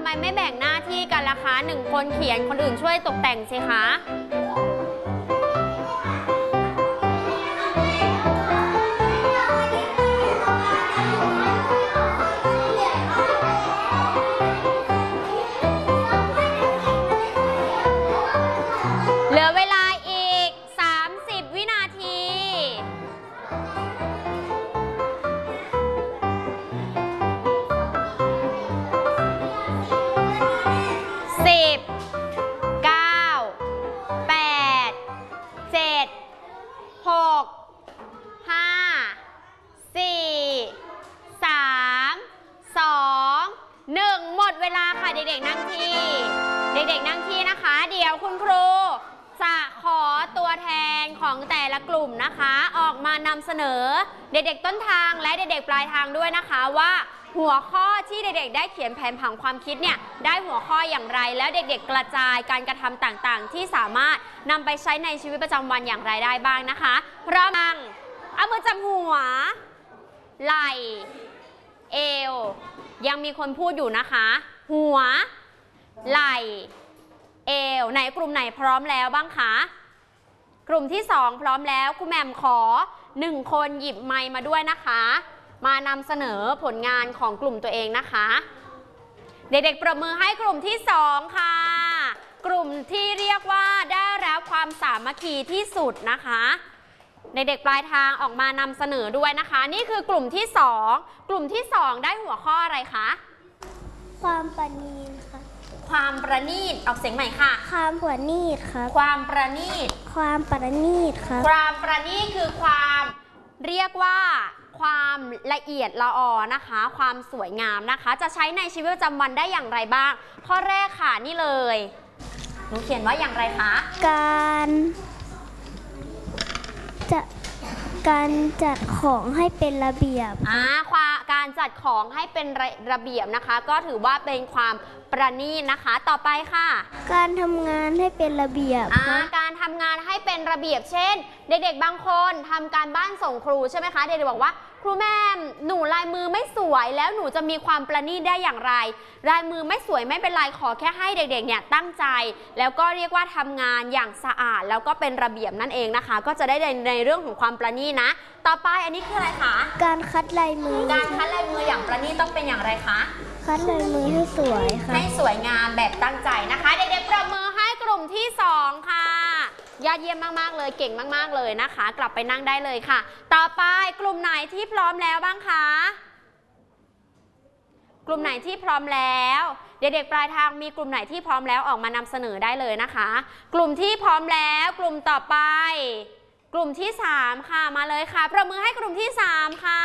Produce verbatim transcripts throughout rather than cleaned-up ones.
มไม่แบ่งหน้าที่กันล่ะคะหนึ่งคนเขียนคนอื่นช่วยตกแต่งสิคะเหลือเวลาอีกสามสิบวินาทีสิบ เก้า แปด เจ็ด หก ห้า สี่ สาม สอง หนึ่งหมดเวลาค่ะเด็กๆนั่งที่เด็กๆนั่งที่นะคะเดี๋ยวคุณครูจะขอตัวแทนของแต่ละกลุ่มนะคะออกมานำเสนอเด็กๆต้นทางและเด็กๆปลายทางด้วยนะคะว่าหัวข้อที่เด็กๆได้เขียนแผนผังความคิดเนี่ยได้หัวข้ออย่างไรแล้วเด็กๆกระจายการกระทำต่างๆที่สามารถนำไปใช้ในชีวิตประจำวันอย่างไรได้บ้างนะคะพร้อมกันเอามือจับหัวไหล่เอวยังมีคนพูดอยู่นะคะหัวไหล่เอวไหนกลุ่มไหนพร้อมแล้วบ้างคะกลุ่มที่สองพร้อมแล้วคุณแหม่มขอหนึ่งคนหยิบไมค์มาด้วยนะคะมานำเสนอผลงานของกลุ่มตัวเองนะคะเด็กๆปรบมือให้กลุ่มที่สองค่ะกลุ่มที่เรียกว่าได้รับความสามัคคีที่สุดนะคะเด็กๆปลายทางออกมานำเสนอด้วยนะคะนี่คือกลุ่มที่สองกลุ่มที่สองได้หัวข้ออะไรคะความประณีตค่ะความประณีตออกเสียงใหม่ค่ะความประณีตค่ะความประณีตความประณีตค่ะความประณีตคือความเรียกว่าความละเอียดละออนะคะความสวยงามนะคะจะใช้ในชีวิตประจำวันได้อย่างไรบ้างข้อแรกค่ะนี่เลยหนูเขียนว่าอย่างไรคะการจะการจัดของให้เป็นระเบียบอ่าการจัดของให้เป็นระระเบียบนะคะก็ถือว่าเป็นความประณีตนะคะต่อไปค่ะการทำงานให้เป็นระเบียบอ่าการทำงานให้เป็นระเบียบเช่นเด็กๆบางคนทำการบ้านส่งครูใช่ไหมคะเด็กๆบอกว่าครูแม่หนูลายมือไม่สวยแล้วหนูจะมีความประณีตได้อย่างไรลายมือไม่สวยไม่เป็นไรขอแค่ให้เด็กๆเนี่ยตั้งใจแล้วก็เรียกว่าทำงานอย่างสะอาดแล้วก็เป็นระเบียบนั่นเองนะคะก็จะได้ในในเรื่องของความประณีตนะต่อไปอันนี้คืออะไรคะการคัดลายมือการคัดลายมืออย่างประณีตต้องเป็นอย่างไรคะคัดลายมือให้สวยค่ะให้สวยงามแบบตั้งใจนะคะเด็กๆปรบมือให้กลุ่มที่สองค่ะยอดเยี่ยมมากๆเลยเก่งมากๆเลยนะคะกลับไปนั่งได้เลยค่ะต่อไปกลุ่มไหนที่พร้อมแล้วบ้างคะกลุ่มไหนที่พร้อมแล้วเด็กๆปลายทางมีกลุ่มไหนที่พร้อมแล้วออกมานำเสนอได้เลยนะคะกลุ่มที่พร้อมแล้วกลุ่มต่อไปกลุ่มที่สามค่ะมาเลยค่ะปรบมือให้กลุ่มที่สามค่ะ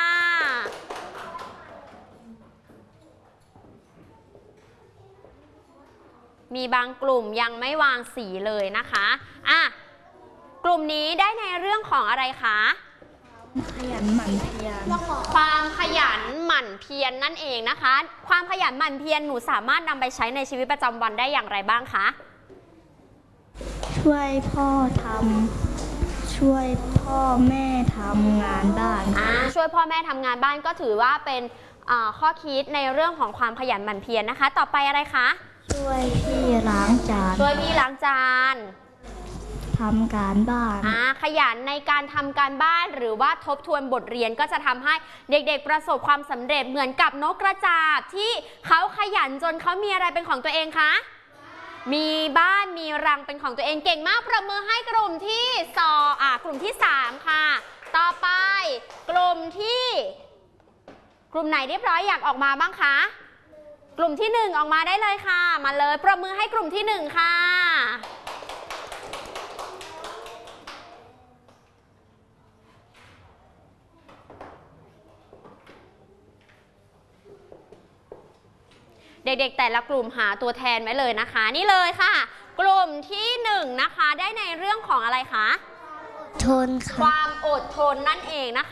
มีบางกลุ่มยังไม่วางสีเลยนะคะอ่ะกลุ่มนี้ได้ในเรื่องของอะไรคะขยันหมั่นเพียรความขยันหมั่นเพียร นั่นเองนะคะความขยันหมั่นเพียรหนูสามารถนำไปใช้ในชีวิตประจำวันได้อย่างไรบ้างคะช่วยพ่อทำช่วยพ่อแม่ทำงานบ้านอ่าช่วยพ่อแม่ทำงานบ้านก็ถือว่าเป็นข้อคิดในเรื่องของความขยันหมั่นเพียรนะคะต่อไปอะไรคะช่วยพี่ล้างจานช่วยพี่ล้างจานทำการบ้านอ่าขยันในการทำการบ้านหรือว่าทบทวนบทเรียนก็จะทำให้เด็กๆประสบความสำเร็จเหมือนกับนกกระจาบที่เขาขยันจนเขามีอะไรเป็นของตัวเองคะมีบ้านมีรังเป็นของตัวเองเก่งมากประมือให้กลุ่มที่สองอ่ากลุ่มที่สามค่ะต่อไปกลุ่มที่กลุ่มไหนเรียบร้อยอยากออกมาบ้างคะกลุ่มที่หนึ่งออกมาได้เลยค่ะมาเลยปรบมือให้กลุ่มที่หนึ่งค่ะเด็กๆแต่ละกลุ่มหาตัวแทนไว้เลยนะคะนี่เลยค่ะกลุ่มที่หนึ่งนะคะได้ในเรื่องของอะไรคะทนค่ะความอดทนนั่นเองนะคะ